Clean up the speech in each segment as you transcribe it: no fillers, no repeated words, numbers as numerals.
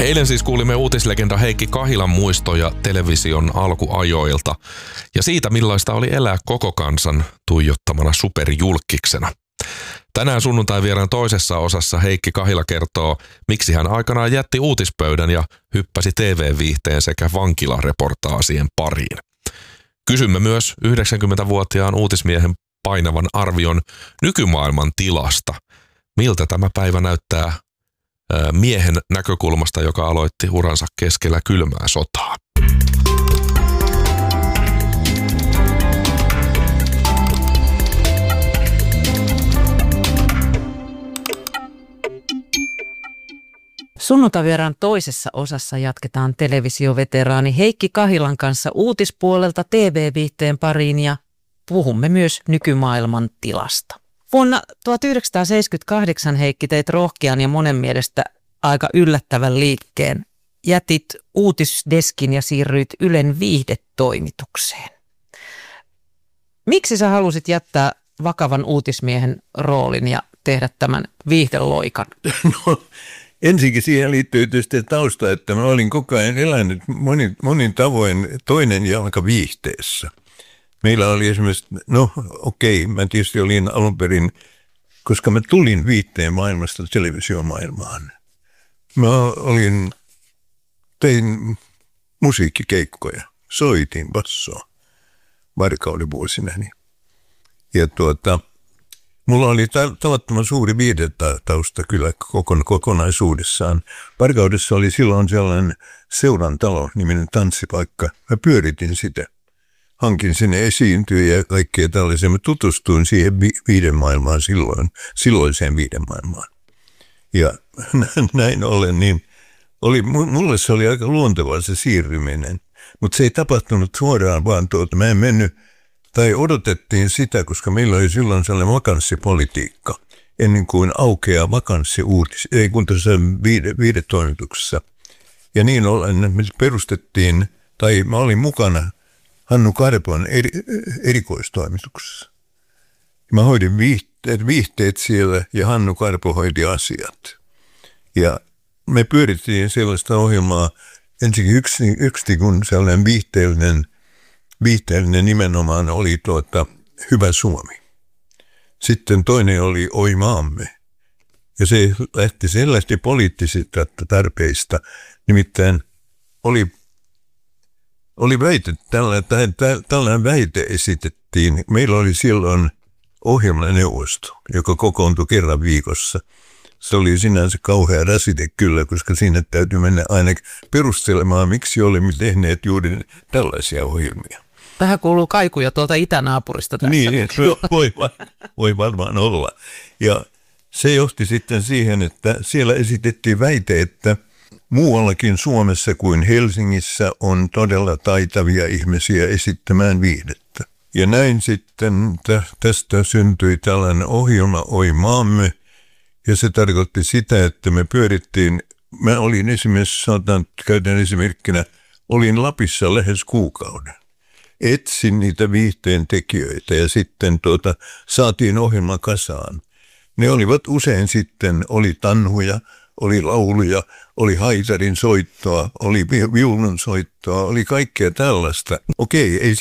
Eilen siis kuulimme uutislegenda Heikki Kahilan muistoja television alkuajoilta ja siitä, millaista oli elää koko kansan tuijottamana superjulkiksena. Tänään sunnuntai-vieraan toisessa osassa Heikki Kahila kertoo, miksi hän aikanaan jätti uutispöydän ja hyppäsi TV-viihteen sekä vankilareportaasien pariin. Kysymme myös 90-vuotiaan uutismiehen painavan arvion nykymaailman tilasta. Miltä tämä päivä näyttää miehen näkökulmasta, joka aloitti uransa keskellä kylmää sotaa. Sunnuntai-vieraan toisessa osassa jatketaan televisioveteraani Heikki Kahilan kanssa uutispuolelta TV-viihteen pariin ja puhumme myös nykymaailman tilasta. Vuonna 1978 Heikki teit rohkean ja monen mielestä aika yllättävän liikkeen. Jätit uutisdeskin ja siirryit Ylen viihdetoimitukseen. Miksi sä halusit jättää vakavan uutismiehen roolin ja tehdä tämän viihdeloikan? No, ensinnäkin siihen liittyy tietysti tausta, että mä olin koko ajan elänyt monin tavoin toinen jalka viihteessä. Meillä oli esimerkiksi, mä tietysti olin alun perin, koska mä tulin viihteen maailmasta televisiomaailmaan. Tein musiikkikeikkoja, soitin bassoa varkauden vuosinani. Ja mulla oli tavattoman suuri viihdetausta kyllä kokonaisuudessaan. Varkaudessa oli silloin sellainen seurantalo niminen tanssipaikka. Mä pyöritin sitä. Hankin sinne esiintyjä ja kaikkea tällaisia. Mä tutustuin siihen viihdemaailmaan silloiseen viihdemaailmaan. Ja näin ollen, niin mulle se oli aika luontevaa se siirryminen. Mutta se ei tapahtunut suoraan, vaan mä en mennyt, tai odotettiin sitä, koska meillä oli silloin sellainen vakanssipolitiikka, ennen kuin aukeaa vakanssi kun tässä viihdetoimituksessa. Ja niin ollen me perustettiin, tai mä olin mukana Hannu Karpon erikoistoimituksessa. Mä hoidin viihteet siellä ja Hannu Karpo hoiti asiat. Ja me pyörittiin sellaista ohjelmaa, ensinnäkin yksi kun sellainen viihteellinen nimenomaan oli Hyvä Suomi. Sitten toinen oli Oi maamme. Ja se lähti poliittisista tarpeista. Nimittäin oli väite, tällainen väite esitettiin. Meillä oli silloin ohjelmaneuvosto, joka kokoontui kerran viikossa. Se oli sinänsä kauhea rasite kyllä, koska siinä täytyy mennä aina perustelemaan, miksi olemme tehneet juuri tällaisia ohjelmia. Tähän kuuluu kaikuja tuolta itänaapurista tässä. Niin, voi varmaan olla. Ja se johti sitten siihen, että siellä esitettiin väite, että muuallakin Suomessa kuin Helsingissä on todella taitavia ihmisiä esittämään viihdettä. Ja näin sitten tästä syntyi tällainen ohjelma Oi maamme. Ja se tarkoitti sitä, että me pyörittiin, mä olin esimerkiksi, käytän esimerkkinä, olin Lapissa lähes kuukauden. Etsin niitä viihteen tekijöitä ja sitten saatiin ohjelma kasaan. Ne olivat usein sitten, oli tanhuja, oli lauluja, oli haitarin soittoa, oli viulun soittoa, oli kaikkea tällaista. Okei, ei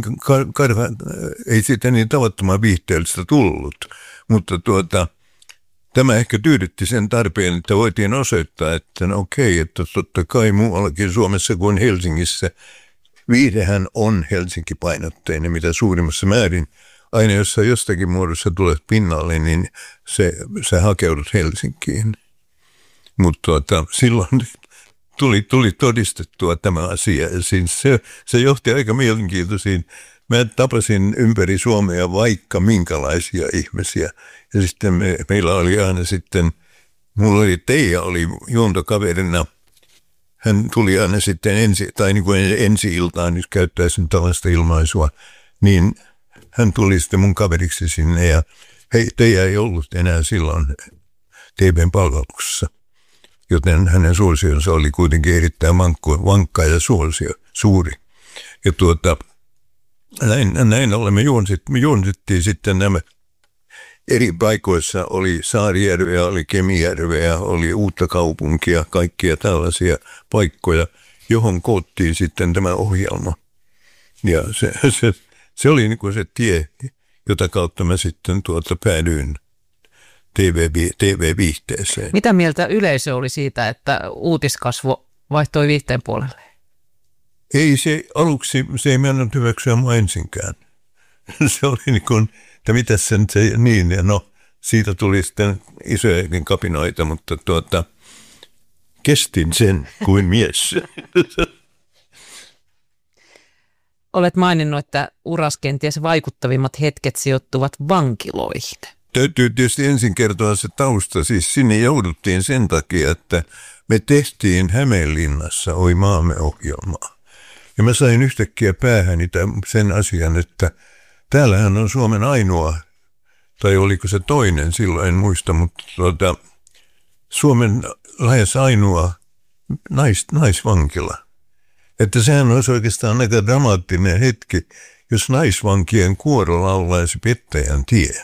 siitä niin tavattoman viihteellistä tullut, mutta tämä ehkä tyydytti sen tarpeen, että voitiin osoittaa, että että totta kai muuallakin Suomessa kuin Helsingissä viihdehän on Helsinki-painotteinen, mitä suurimmassa määrin. Aina jos sä jostakin muodossa tulet pinnalle, niin sä hakeudut Helsinkiin. Mutta silloin tuli todistettua tämä asia. Ja se johti aika mielenkiintoisiin. Mä tapasin ympäri Suomea vaikka minkälaisia ihmisiä. Ja sitten meillä oli aina sitten, mulla oli Teija oli juontokaverina. Hän tuli aina sitten ensi-iltaan, jos käyttäisin tällaista ilmaisua, niin hän tuli sitten mun kaveriksi sinne ja Teija ei ollut enää silloin TV:n palveluksessa. Joten hänen suosionsa oli kuitenkin erittäin vankka ja suuri. Ja näin ollen me juonsittiin sitten nämä eri paikoissa oli Saarijärveä, oli Kemijärveä, oli Uuttakaupunkia, kaikkia tällaisia paikkoja, johon koottiin sitten tämä ohjelma. Ja se oli niin kuin se tie, jota kautta mä sitten päädyin TV-viihteeseen. Mitä mieltä yleisö oli siitä, että uutiskasvo vaihtoi viihteen puolelle? Ei se aluksi, se ei mennä hyväksyä mua ensinkään. Se oli niin kuin, että mitäs sen se niin, ja no siitä tuli sitten isojakin kapinoita, mutta kestin sen kuin mies. Olet maininnut, että uras kenties vaikuttavimmat hetket sijoittuvat vankiloihin. Täytyy tietysti ensin kertoa se tausta. Siis sinne jouduttiin sen takia, että me tehtiin Hämeenlinnassa Oi maamme -ohjelmaa. Ja mä sain yhtäkkiä päähäni sen asian, että täällähän on Suomen ainoa, tai oliko se toinen, silloin en muista, mutta Suomen lähes ainoa naisvankila. Että sehän olisi oikeastaan aika dramaattinen hetki, jos naisvankien kuoro laulaisi Pettäjän tien.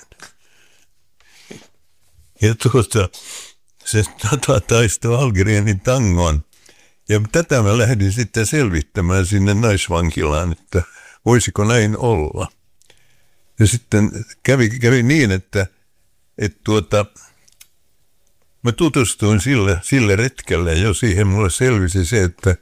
Ja se taistoi Algerienin tangon. Ja tätä mä lähdin sitten selvittämään sinne naisvankilaan, että voisiko näin olla. Ja sitten kävi niin, että mä tutustuin sille retkelle jo siihen, mulle selvisi se, että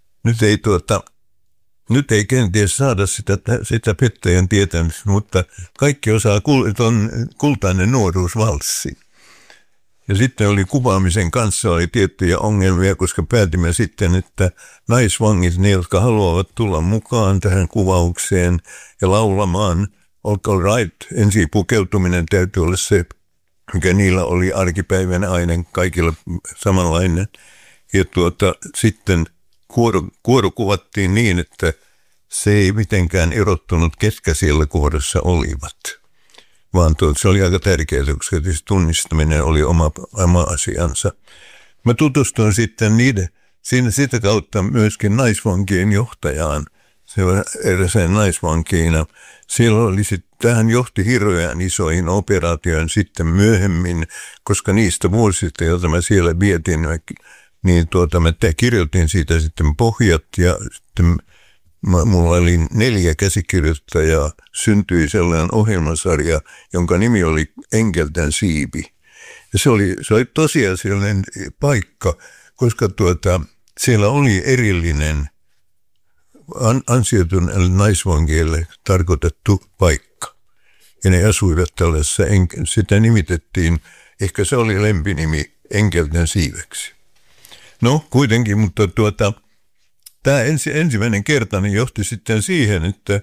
nyt ei kenties saada sitä Pettäjän tietä, mutta kaikki osaa kultainen nuoruusvalssi. Ja sitten oli kuvaamisen kanssa oli tiettyjä ongelmia, koska päätimme sitten, että naisvangit, ne jotka haluavat tulla mukaan tähän kuvaukseen ja laulamaan, all right, ensi pukeutuminen täytyy olla se, mikä niillä oli arkipäivän aina kaikilla samanlainen. Ja sitten kuoro kuvattiin niin, että se ei mitenkään erottunut, ketkä siellä kohdassa olivat. Vaan se oli aika tärkeää, koska tunnistaminen oli oma asiansa. Mä tutustuin sitten sitä kautta myöskin naisvankien johtajaan. Se oli eräseen naisvankiina. Siellä oli tähän johti hirveän isoihin operaatioihin sitten myöhemmin, koska niistä vuosista, joita mä siellä vietin, niin mä kirjoitin siitä sitten pohjat ja sitten mulla oli 4 käsikirjoittajaa, syntyi sellainen ohjelmasarja, jonka nimi oli Enkelten siipi. Ja se oli tosiasiallinen paikka, koska siellä oli erillinen ansioituneille naisvangeille tarkoitettu paikka. Ja ne asuivat tällaisessa, sitä nimitettiin, ehkä se oli lempinimi, Enkelten siiveksi. No kuitenkin, mutta tämä ensimmäinen kerta niin johti sitten siihen, että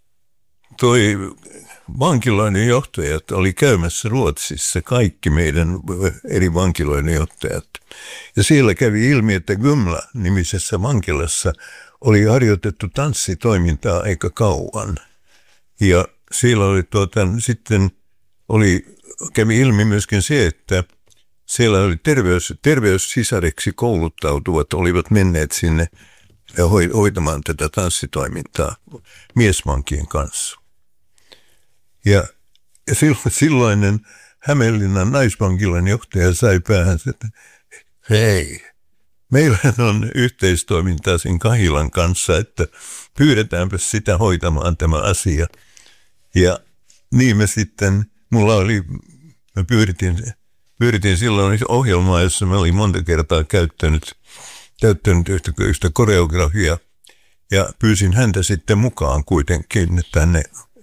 toi vankiloiden johtajat oli käymässä Ruotsissa, kaikki meidän eri vankiloiden johtajat. Ja siellä kävi ilmi, että Gumla-nimisessä vankilassa oli harjoitettu tanssitoimintaa aika kauan. Ja siellä oli sitten kävi ilmi myöskin se, että siellä oli terveyssisareksi kouluttautuvat, olivat menneet sinne hoitamaan tätä tanssitoimintaa miesvankien kanssa. Ja silloinen Hämeenlinnan naisvankilan johtaja sai päähänsä, että hei, meillä on yhteistoimintaa sen Kahilan kanssa, että pyydetäänpä sitä hoitamaan tämä asia. Ja niin mä pyöritin silloin ohjelmaa, jossa mä olin monta kertaa käyttänyt yhtä koreografiaa ja pyysin häntä sitten mukaan kuitenkin tänne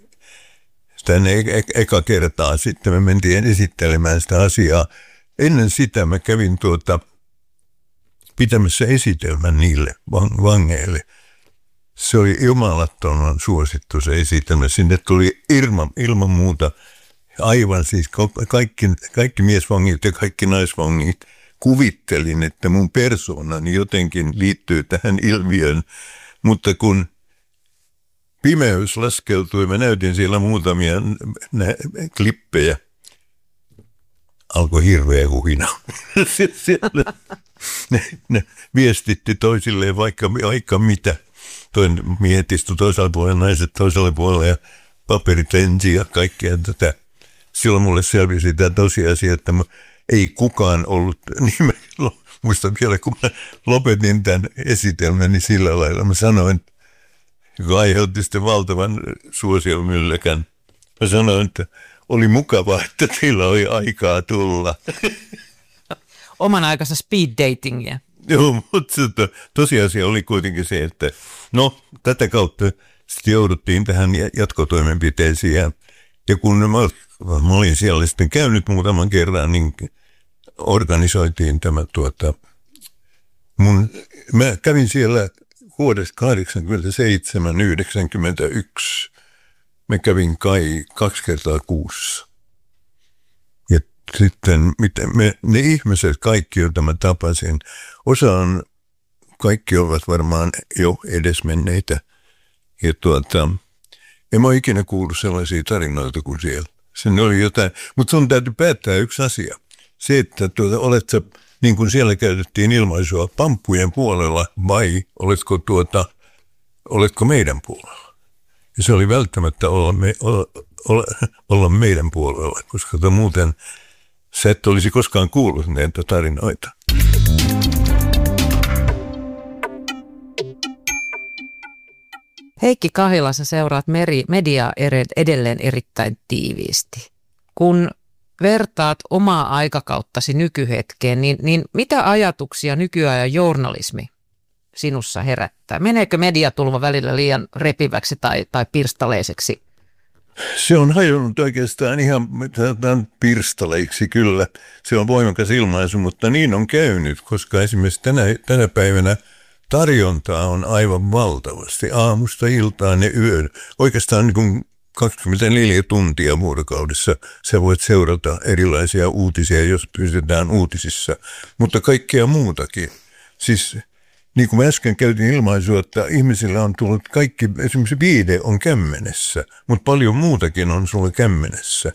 eka kertaa. Sitten me mentiin esittelemään sitä asiaa. Ennen sitä mä kävin pitämässä esitelmän niille vangeille. Se oli jumalattoman suosittu se esitelmä. Sinne tuli ilman muuta aivan siis kaikki miesvangit ja kaikki naisvangit. Kuvittelin, että mun persoonani jotenkin liittyy tähän ilmiöön, mutta kun pimeys laskeutui, mä näytin siellä muutamia klippejä. Alkoi hirveä huhina. Ne viestitti toisilleen vaikka mitä. Toinen miehet istui toisella puolella, naiset toisella puolella ja paperit lensi ja kaikkea tätä. silloin mulle selvisi tämä tosiasia, että ei kukaan ollut, niin muistan vielä, kun mä lopetin tämän esitelmän, niin sillä lailla mä sanoin, joka aiheutti sitten valtavan suosiomylläkän. Mä sanoin, että oli mukavaa, että teillä oli aikaa tulla. Oman aikansa speed datingia. Joo, mutta tosiasia oli kuitenkin se, että no tätä kautta sitten jouduttiin tähän jatkotoimenpiteisiin. Ja kun mä olin siellä sitten käynyt muutaman kerran, niin organisoitiin tämä mä kävin siellä vuodesta 87-91. Mä kävin kai 2 kertaa kuussa. Ja sitten ne ihmiset, kaikki joita mä tapasin, kaikki ovat varmaan jo edesmenneitä. Ja en mä ole ikinä kuullut sellaisia tarinoita kuin siellä. Sen oli jotain, mutta sun täytyy päättää yksi asia. Se, että olet sä, niin kuin siellä käytettiin ilmaisua, pamppujen puolella vai oletko meidän puolella? Ja se oli välttämättä olla meidän puolella, koska muuten sä et olisi koskaan kuullut näitä tarinoita. Heikki Kahila, sä seuraat mediaa edelleen erittäin tiiviisti. Kun vertaat omaa aikakauttasi nykyhetkeen, niin mitä ajatuksia nykyajan journalismi sinussa herättää? Meneekö mediatulva välillä liian repiväksi tai pirstaleiseksi? Se on hajonnut oikeastaan ihan pirstaleiksi kyllä. Se on voimakas ilmaisu, mutta niin on käynyt, koska esimerkiksi tänä päivänä tarjontaa on aivan valtavasti. Aamusta iltaan ja yön. Oikeastaan niin kuin 24 tuntia vuorokaudessa sä voit seurata erilaisia uutisia, jos pysytään uutisissa, mutta kaikkea muutakin. Siis niin kuin mä äsken käytin ilmaisua, että ihmisillä on tullut kaikki, esimerkiksi viide on kämmenessä, mutta paljon muutakin on sulla kämmenessä.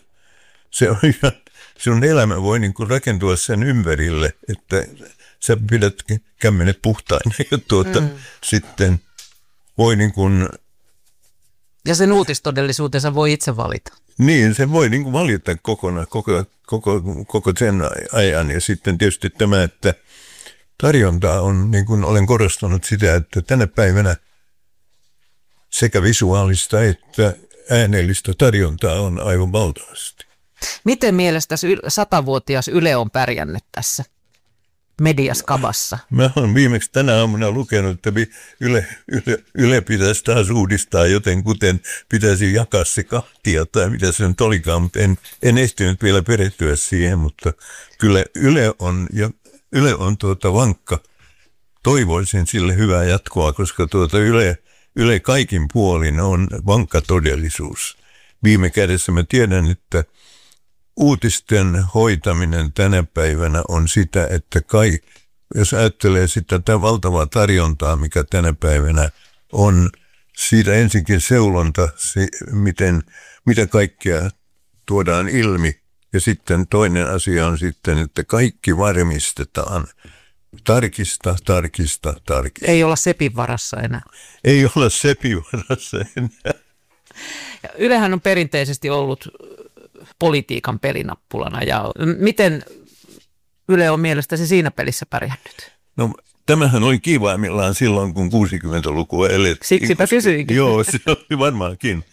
Sun elämä voi niin kuin rakentua sen ympärille, että sä pidät kämmenet puhtaina ja sitten voi niin kuin... Ja sen uutistodellisuutensa voi itse valita. Niin, se voi niin kuin valita kokonaan, koko sen ajan. Ja sitten tietysti tämä, että tarjontaa on, niin kuin olen korostanut sitä, että tänä päivänä sekä visuaalista että äänellistä tarjontaa on aivan valtavasti. Miten mielestäsi 100-vuotias Yle on pärjännyt tässä mediaskabassa? Mä olen viimeksi tänä aamuna lukenut, että Yle pitäisi taas uudistaa, joten kuten pitäisi jakaa se kahtia tai mitä se nyt olikaan, mutta en ehtinyt vielä perehtyä siihen, mutta kyllä Yle on vankka. Toivoisin sille hyvää jatkoa, koska Yle kaikin puolin on vankka todellisuus. Viime kädessä mä tiedän, että uutisten hoitaminen tänä päivänä on sitä, että jos ajattelee sitä tätä valtavaa tarjontaa, mikä tänä päivänä on, siitä ensinkin seulonta, mitä kaikkea tuodaan ilmi. Ja sitten toinen asia on sitten, että kaikki varmistetaan. Tarkista. Ei olla sepin varassa enää. Ei olla sepin varassa enää. Ylehän on perinteisesti ollut politiikan pelinappulana. Ja miten Yle on mielestäsi siinä pelissä pärjännyt? No tämähän oli kivaimmillaan silloin, kun 60-lukua elettiin. Siksipä kysyinkin. Joo, se oli varmaankin.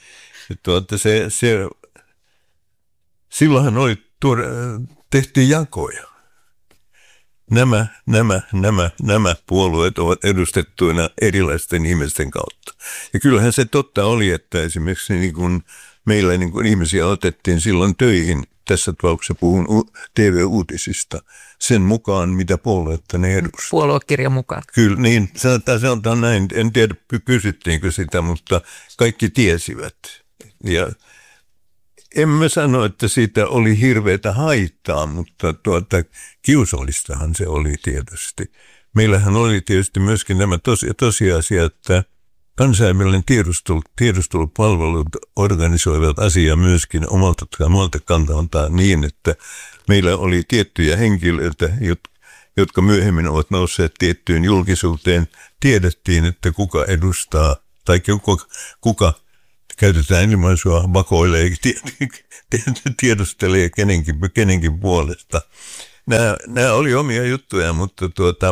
Silloinhan tehtiin jakoja. Nämä puolueet ovat edustettuina erilaisten ihmisten kautta. Ja kyllähän se totta oli, että esimerkiksi niin kun meillä niin kun ihmisiä otettiin silloin töihin, tässä tapauksessa puhun TV-uutisista, sen mukaan, mitä puoluetta ne edustaa. Puoluekirjan mukaan. Kyllä, niin sanotaan näin, en tiedä kysyttiinkö sitä, mutta kaikki tiesivät. Ja en mä sano, että siitä oli hirveätä haittaa, mutta kiusallistahan se oli tietysti. Meillähän oli tietysti myöskin nämä tosiasia, että kansainvälinen tiedustelupalvelut organisoivat asiaa myöskin omalta kantaltaan niin, että meillä oli tiettyjä henkilöitä, jotka myöhemmin ovat nousseet tiettyyn julkisuuteen. Tiedettiin, että kuka edustaa tai kuka käytetään ilmaisua, vakoilee, tiedustelee kenenkin puolesta. Nämä oli omia juttuja, mutta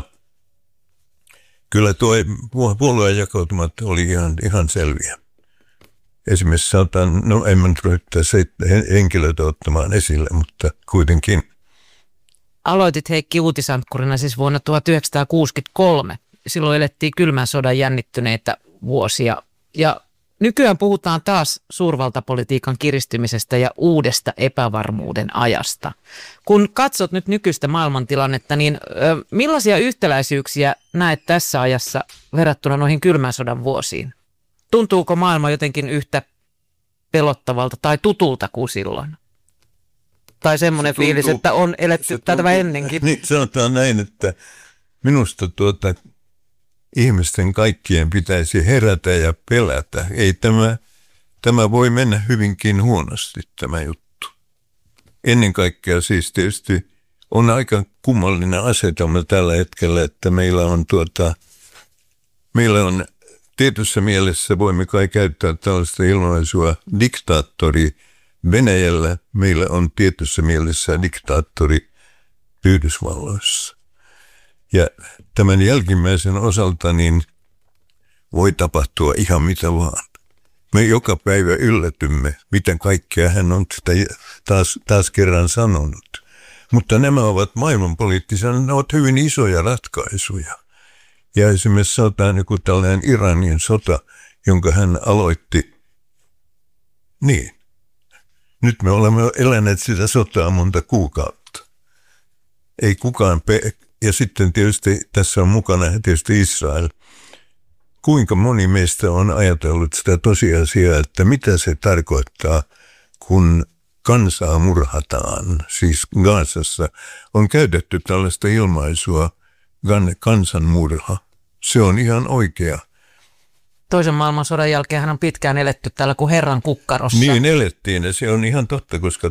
kyllä tuo puolueen jakautumat oli ihan selviä. Esimerkiksi en mä ryhtyä henkilöitä ottamaan esille, mutta kuitenkin. Aloitit Heikki uutisankkurina siis vuonna 1963. Silloin elettiin kylmän sodan jännittyneitä vuosia ja nykyään puhutaan taas suurvaltapolitiikan kiristymisestä ja uudesta epävarmuuden ajasta. Kun katsot nyt nykyistä maailmantilannetta, niin millaisia yhtäläisyyksiä näet tässä ajassa verrattuna noihin kylmän sodan vuosiin? Tuntuuko maailma jotenkin yhtä pelottavalta tai tutulta kuin silloin? Tai semmoinen fiilis, että on eletty tätä ennenkin? Niin, sanotaan näin, että minusta ihmisten kaikkien pitäisi herätä ja pelätä. Ei tämä voi mennä hyvinkin huonosti tämä juttu. Ennen kaikkea siis tietysti on aika kummallinen asetelma tällä hetkellä, että meillä on tietyssä mielessä voimme kai käyttää tällaista ilmaisua diktaattori Venäjällä. Meillä on tietyssä mielessä diktaattori Yhdysvalloissa. Ja tämän jälkimmäisen osalta niin voi tapahtua ihan mitä vaan. Me joka päivä yllätymme, mitä kaikkea hän on taas kerran sanonut. Mutta nämä ovat maailmanpoliittisia, ne ovat hyvin isoja ratkaisuja. Ja esimerkiksi sanotaan joku tällainen Iranin sota, jonka hän aloitti. Niin. Nyt me olemme eläneet sitä sotaa monta kuukautta. Ei kukaan ja sitten tietysti tässä on mukana tietysti Israel. Kuinka moni meistä on ajatellut sitä tosiasiaa, että mitä se tarkoittaa, kun kansaa murhataan, siis Gazassa on käytetty tällaista ilmaisua kansanmurha. Se on ihan oikea. Toisen maailmansodan jälkeen hän on pitkään eletty täällä kuin Herran kukkarossa. Niin elettiin ja se on ihan totta, koska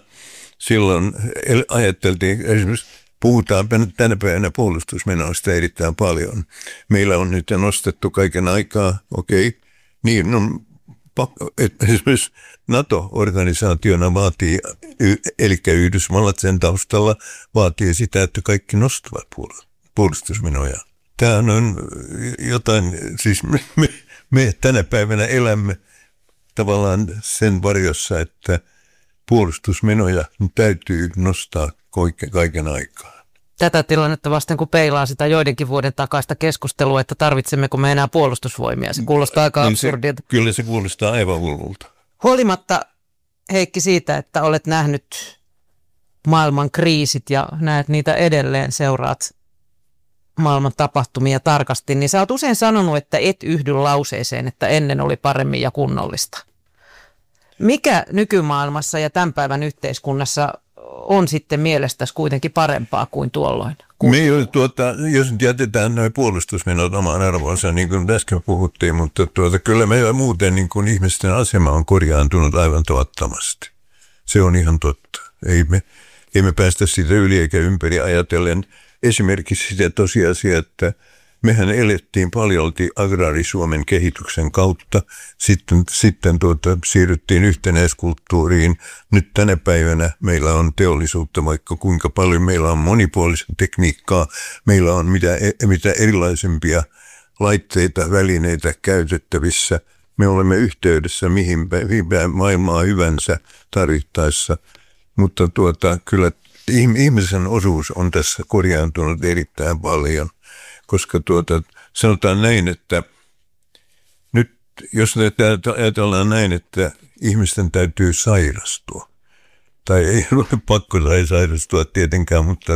silloin ajateltiin esimerkiksi, puhutaan tänä päivänä puolustusmenoista erittäin paljon. Meillä on nyt nostettu kaiken aikaa, niin on esimerkiksi NATO-organisaationa vaatii, eli Yhdysvallat sen taustalla vaatii sitä, että kaikki nostavat puolustusmenoja. Tämä on jotain, siis me tänä päivänä elämme tavallaan sen varjossa, että puolustusmenoja täytyy nostaa kaiken aikaa. Tätä tilannetta vasten, kun peilaa sitä joidenkin vuoden takaista keskustelua, että tarvitsemmeko me enää puolustusvoimia. Se kuulostaa aika absurdilta. Kyllä se kuulostaa aivan hullulta. Huolimatta, Heikki, siitä, että olet nähnyt maailman kriisit ja näet niitä edelleen, seuraat maailman tapahtumia tarkasti, niin sä oot usein sanonut, että et yhdy lauseeseen, että ennen oli paremmin ja kunnollista. Mikä nykymaailmassa ja tämän päivän yhteiskunnassa on sitten mielestäsi kuitenkin parempaa kuin tuolloin? Jos nyt jätetään nuo puolustusmenot omaan arvoonsa, niin kuin äsken puhuttiin, mutta kyllä meillä muuten niin kuin ihmisten asema on korjaantunut aivan tuottamasti. Se on ihan totta. Ei me päästä siitä yli eikä ympäri ajatellen esimerkiksi sitä tosiasiaa, että mehän elettiin paljolti agraarisuomen kehityksen kautta, sitten siirryttiin yhtenäiskulttuuriin. Nyt tänä päivänä meillä on teollisuutta vaikka kuinka paljon, meillä on monipuolista tekniikkaa, meillä on mitä erilaisempia laitteita, välineitä käytettävissä. Me olemme yhteydessä mihin maailmaa hyvänsä tarvittaessa, mutta kyllä ihmisen osuus on tässä korjaantunut erittäin paljon. Koska sanotaan näin, että nyt jos ajatellaan näin, että ihmisten täytyy sairastua, tai ei ole pakko sairastua tietenkään, mutta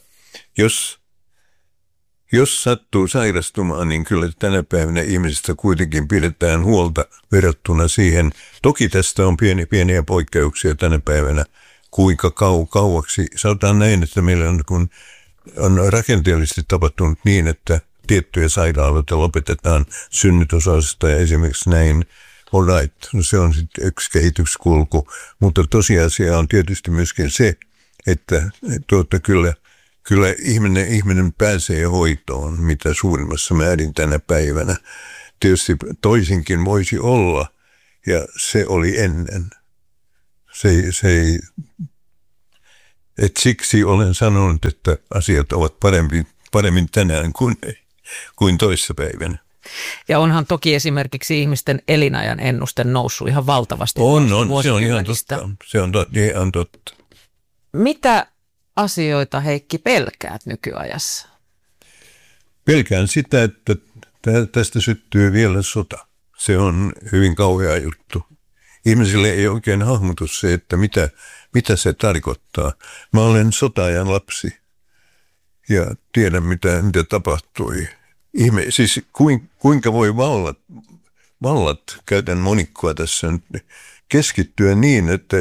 jos sattuu sairastumaan, niin kyllä tänä päivänä ihmisistä kuitenkin pidetään huolta verrattuna siihen. Toki tästä on pieniä poikkeuksia tänä päivänä, kuinka kauaksi. Sanotaan näin, että meillä on rakenteellisesti tapahtunut niin, että tiettyjä sairaaloita lopetetaan synnytysosasta ja esimerkiksi näin. All right, no se on sitten yksi kehityskulku, mutta tosiasia on tietysti myöskin se, että kyllä ihminen pääsee hoitoon mitä suurimmassa määrin tänä päivänä. Tietysti toisinkin voisi olla, Ja se oli ennen. Siksi olen sanonut, että asiat ovat paremmin tänään kuin toissapäivänä. Ja onhan toki esimerkiksi ihmisten elinajan ennuste noussut ihan valtavasti. On, se on ihan totta. Se on ihan totta. Mitä asioita, Heikki, pelkäät nykyajassa? Pelkään sitä, että tästä syttyy vielä sota. Se on hyvin kauhea juttu. Ihmisille ei oikein hahmotu se, että mitä se tarkoittaa. Mä olen sota-ajan lapsi ja tiedän, mitä tapahtui. Siis kuinka voi vallat, käytän monikkoa tässä nyt, keskittyä niin, että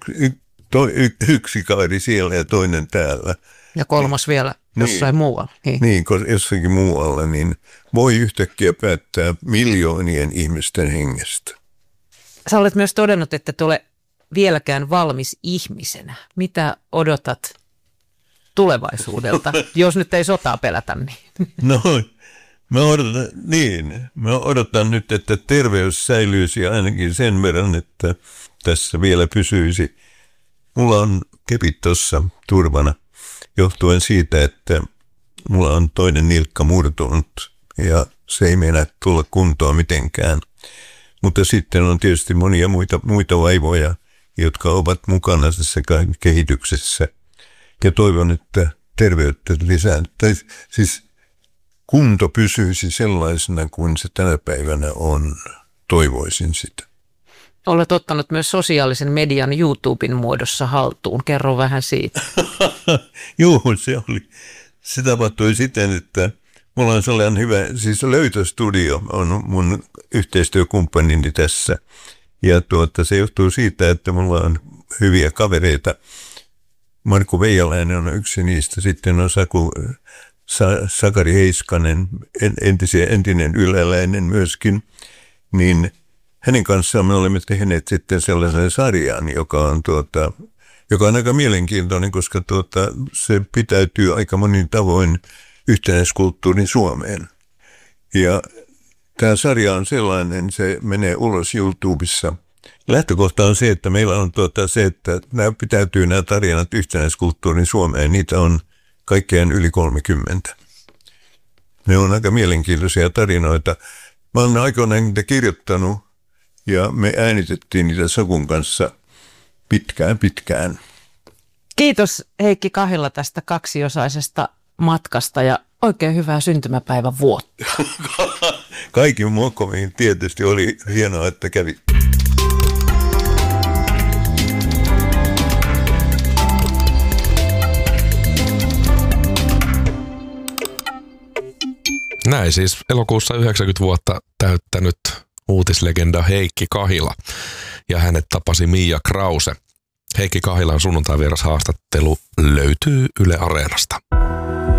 yksi kaari siellä ja toinen täällä. Ja kolmas vielä jossain muualla. Niin, jossakin muualla, niin voi yhtäkkiä päättää miljoonien ihmisten hengestä. Sä olet myös todennut, että et ole vieläkään valmis ihmisenä. Mitä odotat tulevaisuudelta, jos nyt ei sotaa pelätä? Niin? No, mä odotan nyt, että terveys säilyisi ainakin sen verran, että tässä vielä pysyisi. Mulla on kepit tuossa turvana johtuen siitä, että mulla on toinen nilkka murtunut ja se ei meinaa tulla kuntoon mitenkään. Mutta sitten on tietysti monia muita vaivoja, jotka ovat mukana tässä kehityksessä. Ja toivon, että terveyttä lisää. Siis kunto pysyisi sellaisena kuin se tänä päivänä on. Toivoisin sitä. Olet ottanut myös sosiaalisen median YouTuben muodossa haltuun. Kerro vähän siitä. Joo, se tapahtui siten, että mulla on sellainen hyvä, siis Löytöstudio on mun yhteistyökumppanini tässä. Ja se johtuu siitä, että mulla on hyviä kavereita. Markku Veijalainen on yksi niistä. Sitten on Sakari Heiskanen, entinen yläläinen myöskin. Niin hänen kanssaan me olemme tehneet sitten sellaisen sarjan, joka on aika mielenkiintoinen, koska se pitäytyy aika monin tavoin yhtenäiskulttuurin Suomeen. Ja tämä sarja on sellainen, se menee ulos YouTubessa. Lähtökohta on se, että meillä on se, että nämä tarinat yhtenäiskulttuurin Suomeen, niitä on kaikkiaan yli 30. Ne on aika mielenkiintoisia tarinoita. Mä olen aikoinaan niitä kirjoittanut ja me äänitettiin niitä Sakun kanssa pitkään. Kiitos Heikki Kahila tästä kaksiosaisesta matkasta ja oikein hyvää syntymäpäivän vuotta. Kaikin muokomiin tietysti oli hienoa, että kävi. Näin siis elokuussa 90 vuotta täyttänyt uutislegenda Heikki Kahila ja hänet tapasi Mia Krause. Heikki Kahilan sunnuntai vieras haastattelu löytyy Yle Areenasta.